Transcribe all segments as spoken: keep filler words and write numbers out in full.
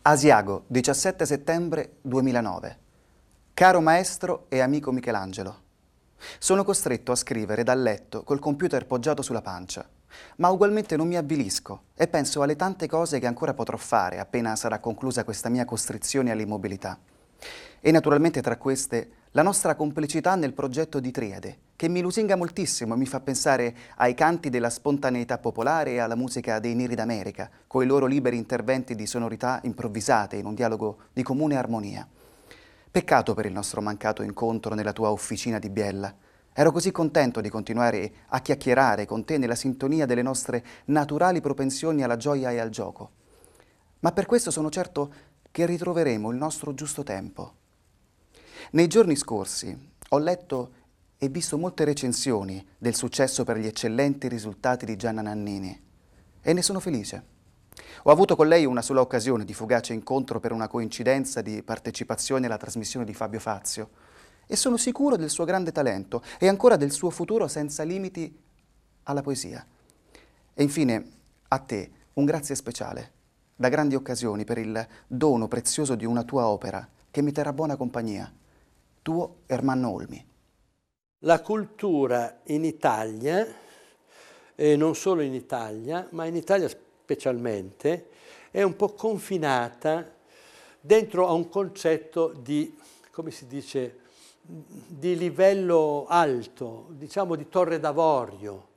Asiago, diciassette settembre duemilanove. Caro maestro e amico Michelangelo, sono costretto a scrivere dal letto col computer poggiato sulla pancia, ma ugualmente non mi avvilisco e penso alle tante cose che ancora potrò fare appena sarà conclusa questa mia costrizione all'immobilità. E naturalmente tra queste la nostra complicità nel progetto di Triade, che mi lusinga moltissimo e mi fa pensare ai canti della spontaneità popolare e alla musica dei Neri d'America, coi loro liberi interventi di sonorità improvvisate in un dialogo di comune armonia. Peccato per il nostro mancato incontro nella tua officina di Biella. Ero così contento di continuare a chiacchierare con te nella sintonia delle nostre naturali propensioni alla gioia e al gioco. Ma per questo sono certo che ritroveremo il nostro giusto tempo. Nei giorni scorsi ho letto e visto molte recensioni del successo per gli eccellenti risultati di Gianna Nannini e ne sono felice. Ho avuto con lei una sola occasione di fugace incontro per una coincidenza di partecipazione alla trasmissione di Fabio Fazio e sono sicuro del suo grande talento e ancora del suo futuro senza limiti alla poesia. E infine a te un grazie speciale, da grandi occasioni per il dono prezioso di una tua opera che mi terrà buona compagnia. Tuo Ermanno Olmi. La cultura in Italia, e non solo in Italia, ma in Italia specialmente, è un po' confinata dentro a un concetto di, come si dice, di livello alto, diciamo di torre d'avorio.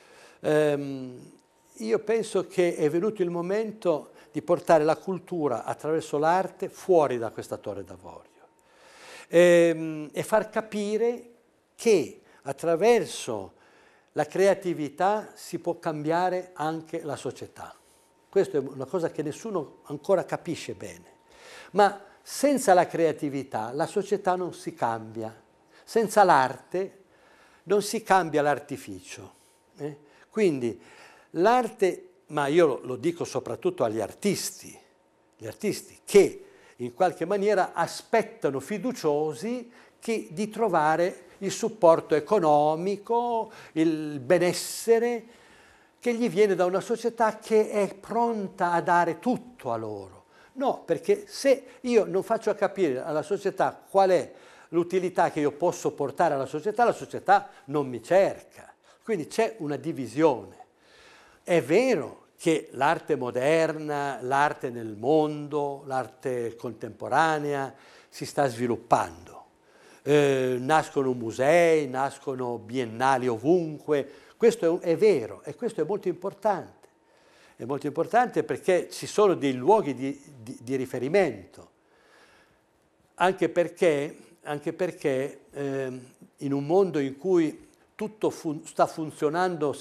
Ehm, io penso che è venuto il momento di portare la cultura attraverso l'arte fuori da questa torre d'avorio ehm, e far capire che attraverso la creatività si può cambiare anche la società. Questa è una cosa che nessuno ancora capisce bene. Ma senza la creatività la società non si cambia. Senza l'arte non si cambia l'artificio. Eh? Quindi l'arte, ma io lo, lo dico soprattutto agli artisti, gli artisti che in qualche maniera aspettano fiduciosi che, di trovare il supporto economico, il benessere che gli viene da una società che è pronta a dare tutto a loro. No, perché se io non faccio capire alla società qual è l'utilità che io posso portare alla società, la società non mi cerca. Quindi c'è una divisione. È vero che l'arte moderna, l'arte nel mondo, l'arte contemporanea si sta sviluppando. Eh, nascono musei, nascono biennali ovunque, questo è, è vero e questo è molto importante. È molto importante perché ci sono dei luoghi di, di, di riferimento, anche perché, anche perché eh, in un mondo in cui tutto fun- sta funzionando